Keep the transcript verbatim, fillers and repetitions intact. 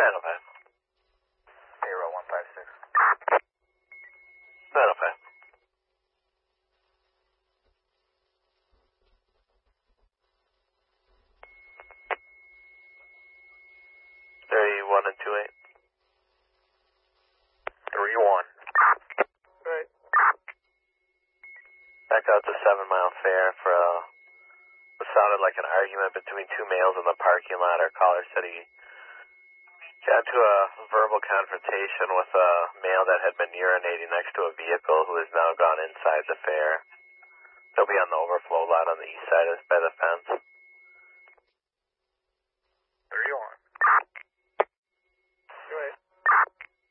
nine oh five. Zero one five six. nine oh five. thirty-one and two eight. Three one. Right. Back out to Seven Mile Fair for a, what sounded like an argument between two males in the parking lot. Our caller said he got into a verbal confrontation with a male that had been urinating next to a vehicle who has now gone inside the fair. They'll be on the overflow lot on the east side by the fence.